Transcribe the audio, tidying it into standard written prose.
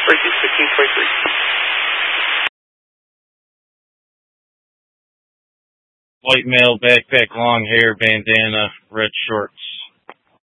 Breaking 1623. White male, backpack, long hair, bandana, red shorts.